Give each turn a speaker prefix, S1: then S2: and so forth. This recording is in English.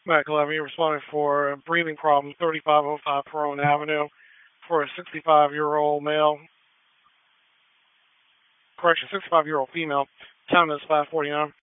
S1: Matt Levy responding for a breathing problem, 3505 Perone Avenue, for a 65-year-old male. Correction, 65-year-old female. Time is 5:49.